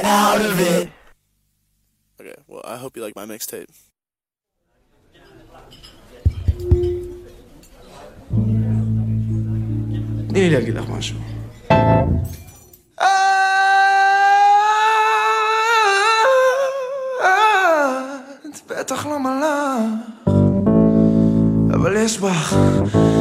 out of it. Okay, well, I hope you like my mixtape. תני לי להגיד לך משהו. את בטח לא מלאך, אבל יש בך